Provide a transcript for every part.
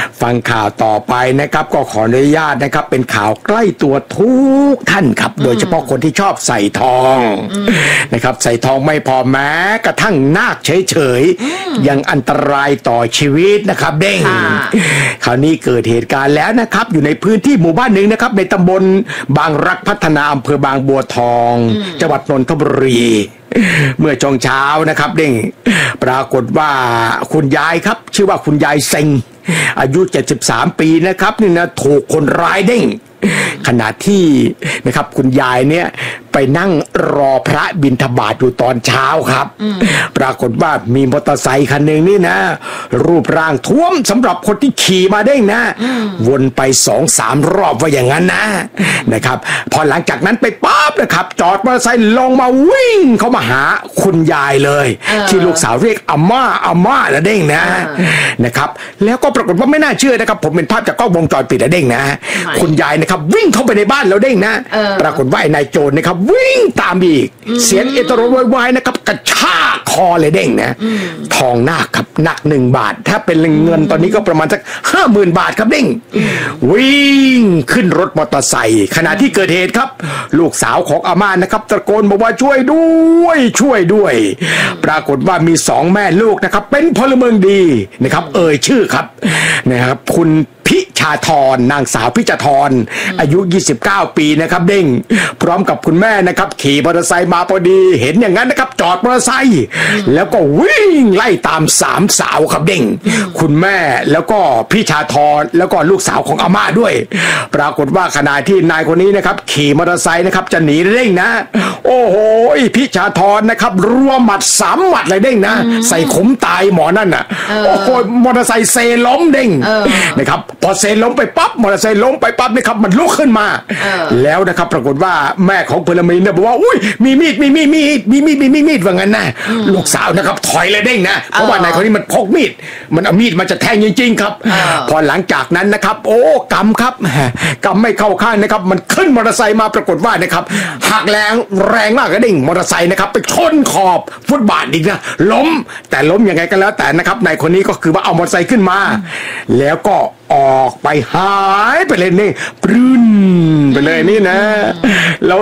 ฟังข่าวต่อไปนะครับก็ขออนุญาตนะครับเป็นข่าวใกล้ตัวทุกท่านครับโดยเฉพาะคนที่ชอบใส่ทองนะครับใส่ทองไม่พอแม้กระทั่งนาคเฉยๆยังอันตรายต่อชีวิตนะครับเด้งคราวนี้เกิดเหตุการณ์แล้วนะครับอยู่ในพื้นที่หมู่บ้านหนึ่งนะครับในตำบลบางรักพัฒนาอำเภอบางบัวทองจังหวัดนนทบุรีเมื่อช่วงเช้านะครับเด้งปรากฏว่าคุณยายครับชื่อว่าคุณยายเซ็งอายุ73ปีนะครับนี่นะถูกคนร้ายเด้งขณะที่นะครับคุณยายเนี่ยไปนั่งรอพระบิณฑบาตอยู่ตอนเช้าครับปรากฏว่ามีมอเตอร์ไซค์คันหนึ่งนี่นะรูปร่างท้วมสำหรับคนที่ขี่มาเด้งนะวนไป 2-3 รอบว่าอย่างนั้นนะครับพอหลังจากนั้นไปปั๊บนะครับจอดมอเตอร์ไซค์ลงมาวิ่งเข้ามาหาคุณยายเลยที่ลูกสาวเรียกอาม่าละเด้งนะครับแล้วก็ปรากฏว่าไม่น่าเชื่อนะครับผมเป็นภาพจากกล้องวงจรปิดละเด้งนะคุณยายนะครับวิ่งเข้าไปในบ้านแล้วเด้งนะปรากฏว่าไอ้นายโจรนะครับวิ่งตามอีกเสียงเอตโรโวยวายนะครับกระชากคอเลยเด้งนะทองนาคครับหนัก1 บาทถ้าเป็นเงินตอนนี้ก็ประมาณสัก 50,000 บาทครับเด้งวิ่งขึ้นรถมอเตอร์ไซค์ขณะที่เกิดเหตุครับลูกสาวของอาม่านะครับตะโกนบอกว่าช่วยด้วยปรากฏว่ามี2 แม่ลูกนะครับเป็นพลเมืองดีนะครับชื่อครับนะครับคุณพิชาธรนางสาวพิชาธรอายุ29ปีนะครับเด้งพร้อมกับคุณแม่นะครับขี่มอเตอร์ไซค์มาพอดีเห็นอย่างนั้นนะครับจอดมอเตอร์ไซค์แล้วก็วิ่งไล่ตาม3 สาวครับเด้งคุณแม่แล้วก็พิชาธรแล้วก็ลูกสาวของอาม่าด้วยปรากฏว่าขณะที่นายคนนี้นะครับขี่มอเตอร์ไซค์นะครับจะหนีเด้งนะโอ้โหพิชาธรนะครับรัวหมัด3 หมัดเลยเด้งนะใส่ขุมตายหมอนั่นน่ะโอ้โหมอเตอร์ไซค์เซล้มเด้งนะครับพอเซล้มไปปั๊บมอเตอร์ไซค์ล้มไปปั๊บนี่ครับมันลุกขึ้นมาแล้วนะครับปรากฏว่าแม่ของพลเมืองเนี่ยบอกว่าอุ้ยมีมีดว่างั้นนะลูกสาวนะครับถอยเลยเด้งนะเพราะว่านายคนนี้มันพกมีดมันเอามีดมาจะแทงจริงๆครับพอหลังจากนั้นนะครับโอ้กำครับกำไม่เข้าข้างนะครับมันขึ้นมอเตอร์ไซค์มาปรากฏว่านะครับหักแรงมากก็เด้งมอเตอร์ไซค์นะครับไปชนขอบฟุตบาทอีกนะล้มยังไงก็แล้วแต่นะครับนายคนนี้ก็คือว่าเอามอเตอร์ไซค์ขึ้นมาแล้วก็ออกไปหายไปเลยนี่ปรื้นไปเลยนี่นะแล้ว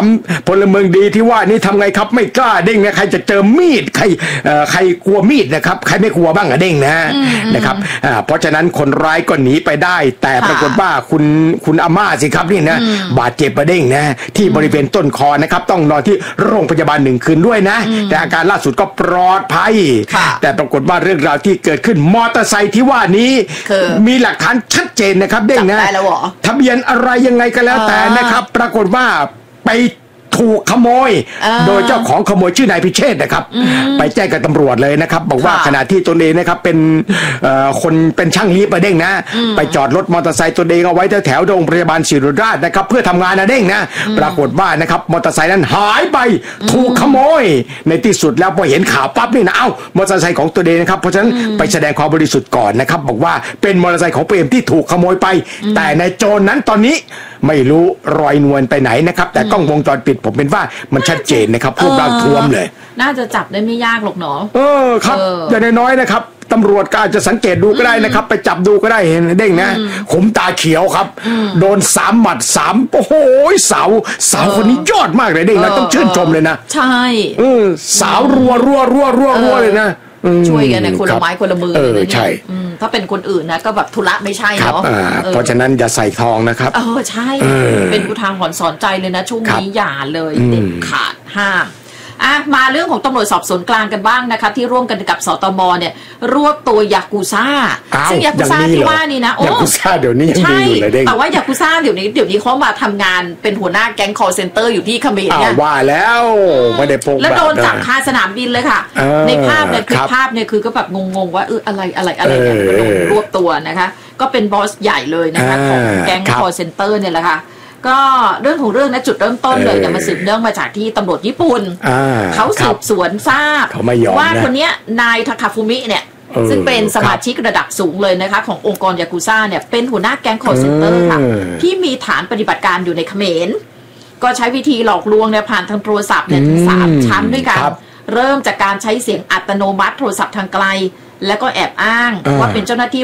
3 พลเมืองดีที่ว่านี่ทำไงครับไม่กล้าเด้งนะใครจะเจอมีดใครกลัวมีดนะครับใครไม่กลัวบ้างอะเด้งนะครับเพราะฉะนั้นคนร้ายก็หนีไปได้แต่ปรากฏว่าคุณอาม่าสิครับนี่นะบาดเจ็บประเด้งนะที่บริเวณต้นคอนะครับต้องนอนที่โรงพยาบาล1 คืนด้วยนะแต่อาการล่าสุดก็ปลอดภัยแต่ปรากฏว่าเรื่องราวที่เกิดขึ้นมอเตอร์ไซค์ที่ว่านี้มีหลักฐานชัดเจนนะครับเด้งนะทะเบียนอะไรยังไงก็แล้วแต่นะครับปรากฏว่าไปถูกขโมยโดยเจ้าของขโมยชื่อนายพิเชษนะครับไปแจ้งกับตำรวจเลยนะครับบอกว่าขณะที่ตนเองนะครับเป็นคนเป็นช่างลีบเด้งนะไปจอดรถมอเตอร์ไซค์ตัวเองเอาไว้แถวโรงพยาบาลศิริราชนะครับเพื่อทำงานเด้งนะปรากฏว่านะครับมอเตอร์ไซค์นั้นหายไปถูกขโมยในที่สุดแล้วพอเห็นข่าวปั๊บนี่นะเอ้ามอเตอร์ไซค์ของตัวเองนะครับเพราะฉะนั้นไปแสดงความบริสุทธิ์ก่อนนะครับบอกว่าเป็นมอเตอร์ไซค์ของเปรมที่ถูกขโมยไปแต่ในโจรนั้นตอนนี้ไม่รู้รอยนวลไปไหนนะครับแต่กล้องวงจรปิดผมเป็นว่ามันชัดเจนนะครับพวกเราท่วมเลยน่าจะจับได้ไม่ยากหรอกเนาะครับอย่างน้อยๆนะครับตำรวจก็อาจจะสังเกตดูก็ได้นะครับไปจับดูก็ได้เห็นเด้งนะขุมตาเขียวครับโดน3 หมัด3โอ้โหสาวคนนี้ยอดมากเลยเด้งนะต้องชื่นชมเลยนะใช่สาวรัวเลยนะช่วยกันในคนละไม้คนละมือเลยใช่ถ้าเป็นคนอื่นนะก็แบบธุระไม่ใช่เนาะเพราะฉะนั้นอย่าใส่ทองนะครับใช่เป็นอุทาหรณ์สอนใจเลยนะช่วงนี้อย่าเลยเด็ดขาดห้ามมาเรื่องของตำรวจสอบสวนกลางกันบ้างนะคะที่ร่วมกันกับสตมเนี่ยรวบตัวยากุซ่าซึ่งยากุซ่าที่ว่านี่นะยากุซ่าเดี๋ยวนี้ยังมีอยู่เลยเด้งแต่ว่ายากุซ่าเดี๋ยวนี้เขามาทำงานเป็นหัวหน้าแก๊งคอลเซ็นเตอร์อยู่ที่เขมรเนี่ยว่าแล้วไม่ได้พกแล้วโดนจับคาสนามบินเลยค่ะในภาพเนี่ยคือภาพเนี่ยคือก็แบบงงว่าอะไรเนี่ยโดนรวบตัวนะคะก็เป็นบอสใหญ่เลยนะคะของแก๊งคอลเซ็นเตอร์เนี่ยแหละค่ะก็เรื่องของเรื่องนะจุดเริ่มต้นเลยเนี่ยมาสืบเนื่องมาจากที่ตำรวจญี่ปุ่นเขาสืบสวนทราบว่าคนนี้นายทาคาฟุมิเนี่ยซึ่งเป็นสมาชิกระดับสูงเลยนะคะขององค์กรยากุซ่าเนี่ยเป็นหัวหน้าแก๊งคอลเซ็นเตอร์ค่ะที่มีฐานปฏิบัติการอยู่ในเขมรก็ใช้วิธีหลอกลวงเนี่ยผ่านทางโทรศัพท์เนี่ยถึง3 ชั้นด้วยกันเริ่มจากการใช้เสียงอัตโนมัติโทรศัพท์ทางไกลแล้วก็แอบอ้างว่าเป็นเจ้าหน้าที่